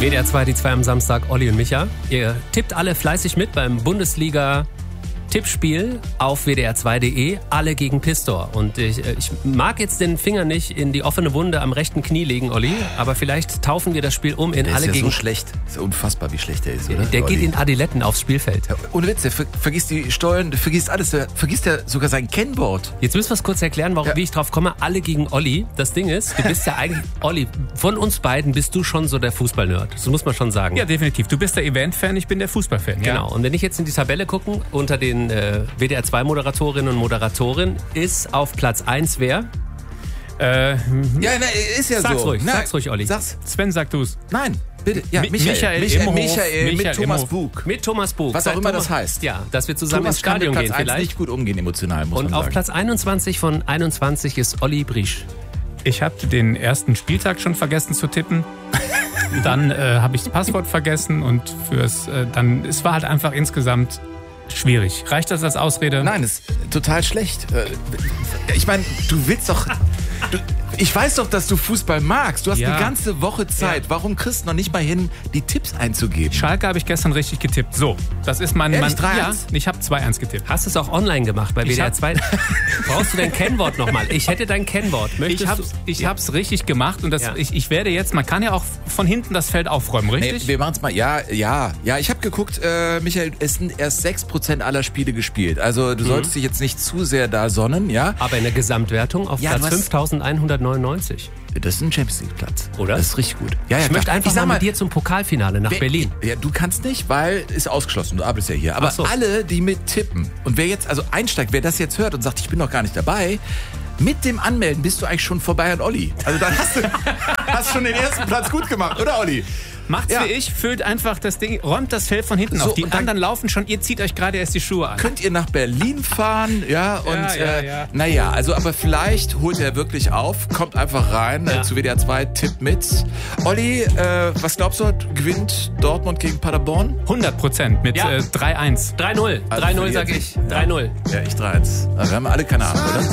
WDR 2, die 2 am Samstag, Olli und Micha. Ihr tippt alle fleißig mit beim Bundesliga-Tippspiel auf wdr2.de, alle gegen Pistor. Und ich mag jetzt den Finger nicht in die offene Wunde am rechten Knie legen, Olli, aber vielleicht taufen wir das Spiel um in der alle ist ja gegen... so schlecht. Ist ja unfassbar, wie schlecht der ist, oder? Der geht in Adiletten aufs Spielfeld. Ja, ohne Witz, der vergisst die Steuern, der vergisst alles, der vergisst ja sogar sein Kennwort. Jetzt müssen wir es kurz erklären, wie ich drauf komme. Alle gegen Olli. Das Ding ist, du bist ja eigentlich, Olli, von uns beiden bist du schon so der Fußballnerd. Das muss man schon sagen. Ja, definitiv. Du bist der Event-Fan, ich bin der Fußballfan. Genau. Und wenn ich jetzt in die Tabelle gucke, unter den WDR 2 Moderatorinnen und Moderatoren ist auf Platz 1 wer? Ist ja sag's so. Ruhig, sag's ruhig, Olli. Sven, sag du's. Nein, bitte. Ja, Michael mit Thomas Bug. Mit Thomas Bug. Was auch immer das heißt. Ja, dass wir zusammen Thomas ins Stadion kann mit gehen Platz 1 vielleicht. nicht gut umgehen, emotional, muss und man auf sagen. Platz 21 von 21 ist Olli Briesch. Ich habe den ersten Spieltag schon vergessen zu tippen. Dann habe ich das Passwort vergessen und es war halt einfach insgesamt schwierig. Reicht das als Ausrede? Nein, ist total schlecht. Ich meine, du willst doch... Ich weiß doch, dass du Fußball magst. Du hast eine ganze Woche Zeit. Ja. Warum kriegst du noch nicht mal hin, die Tipps einzugeben? Schalke habe ich gestern richtig getippt. So, das ist mein... Ehrlich, 3-1? Ja, ich habe 2-1 getippt. Hast du es auch online gemacht bei WDR 2? Brauchst du dein Kennwort nochmal? Ich hätte dein Kennwort. Ich hab's richtig gemacht und ich werde jetzt, man kann ja auch von hinten das Feld aufräumen, richtig? Nee, wir machen es mal. Ja, ich habe geguckt, Michael, es sind erst 6% aller Spiele gespielt. Also du solltest dich jetzt nicht zu sehr da sonnen, ja? Aber in der Gesamtwertung auf Platz 5199. Das ist ein Champions League Platz. Oder? Das ist richtig gut. Ja, ich möchte einfach mal mit dir zum Pokalfinale nach Berlin. Ja, du kannst nicht, weil ist ausgeschlossen. Du arbeitest ja hier. Aber alle, die mit tippen und wer jetzt also einsteigt, wer das jetzt hört und sagt, ich bin noch gar nicht dabei, mit dem Anmelden bist du eigentlich schon vorbei an Olli. Also dann hast du schon den ersten Platz gut gemacht, oder Olli? Macht's wie ich, füllt einfach das Ding, räumt das Feld von hinten auf. Die anderen laufen schon, ihr zieht euch gerade erst die Schuhe an. Könnt ihr nach Berlin fahren, naja, also aber vielleicht holt er wirklich auf, kommt einfach rein zu WDR 2, Tipp mit. Olli, was glaubst du, gewinnt Dortmund gegen Paderborn? 100% mit 3-1. 3-0, 3-0 sag ich, 3-0. Ja, ich 3-1. Wir haben alle keine Ahnung, oder?